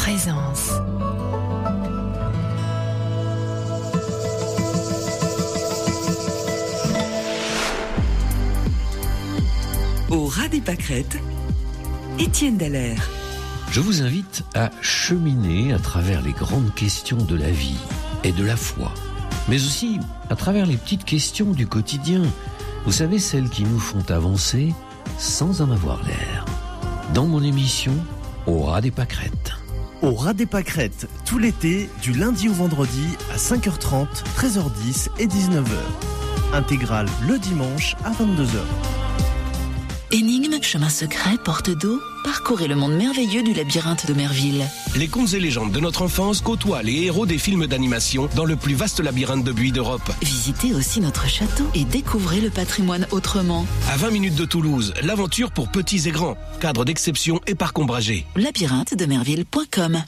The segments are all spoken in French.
présence. Au ras des pâquerettes, Étienne Dallaire. Je vous invite à cheminer à travers les grandes questions de la vie et de la foi, mais aussi à travers les petites questions du quotidien. Vous savez, celles qui nous font avancer sans en avoir l'air. Dans mon émission, Au ras des pâquerettes. Au ras des pâquerettes, tout l'été, du lundi au vendredi à 5h30, 13h10 et 19h. Intégrale le dimanche à 22h. Énigmes, chemins secrets, portes d'eau, parcourez le monde merveilleux du labyrinthe d'Omerville. Les contes et légendes de notre enfance côtoient les héros des films d'animation dans le plus vaste labyrinthe de buis d'Europe. Visitez aussi notre château et découvrez le patrimoine autrement. À 20 minutes de Toulouse, l'aventure pour petits et grands. Cadre d'exception et parc ombragé. labyrinthe-d'Omerville.com.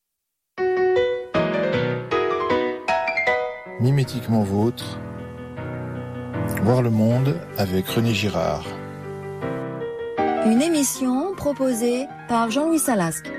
Mimétiquement vôtre. Voir le monde avec René Girard. Une émission proposée par Jean-Louis Salasque.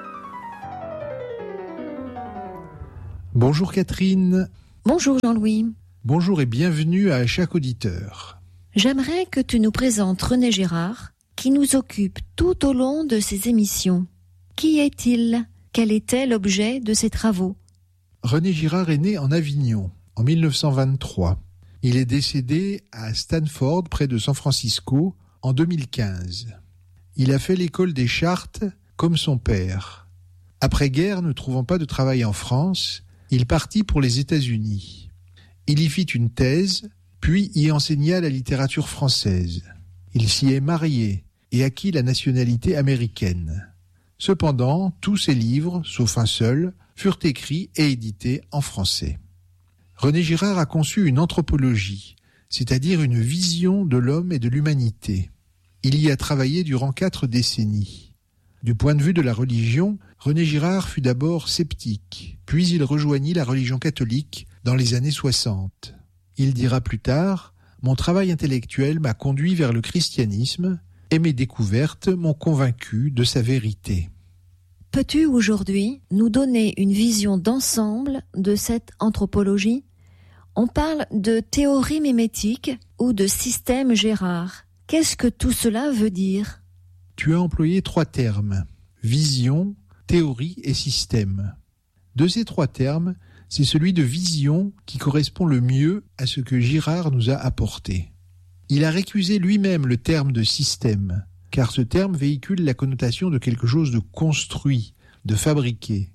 Bonjour Catherine. Bonjour Jean-Louis. Bonjour et bienvenue à chaque auditeur. J'aimerais que tu nous présentes René Girard, qui nous occupe tout au long de ces émissions. Qui est-il ? Quel était l'objet de ses travaux ? René Girard est né en Avignon, en 1923. Il est décédé à Stanford, près de San Francisco, en 2015. Il a fait l'école des Chartes comme son père. Après-guerre, ne trouvant pas de travail en France, il partit pour les États-Unis. Il y fit une thèse, puis y enseigna la littérature française. Il s'y est marié et acquit la nationalité américaine. Cependant, tous ses livres, sauf un seul, furent écrits et édités en français. René Girard a conçu une anthropologie, c'est-à-dire une vision de l'homme et de l'humanité. Il y a travaillé durant 4 décennies. Du point de vue de la religion, René Girard fut d'abord sceptique, puis il rejoignit la religion catholique dans les années 60. Il dira plus tard « Mon travail intellectuel m'a conduit vers le christianisme et mes découvertes m'ont convaincu de sa vérité. » Peux-tu aujourd'hui nous donner une vision d'ensemble de cette anthropologie ? On parle de théorie mimétique ou de système Girard. Qu'est-ce que tout cela veut dire ? Tu as employé 3 termes, vision, théorie et système. De ces 3 termes, c'est celui de vision qui correspond le mieux à ce que Girard nous a apporté. Il a récusé lui-même le terme de système, car ce terme véhicule la connotation de quelque chose de construit, de fabriqué.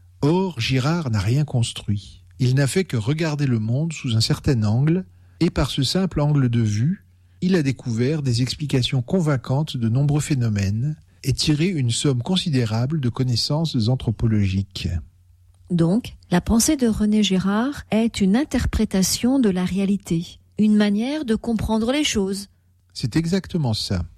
Or, Girard n'a rien construit. Il n'a fait que regarder le monde sous un certain angle, et par ce simple angle de vue, il a découvert des explications convaincantes de nombreux phénomènes et tiré une somme considérable de connaissances anthropologiques. Donc, la pensée de René Girard est une interprétation de la réalité, une manière de comprendre les choses. C'est exactement ça.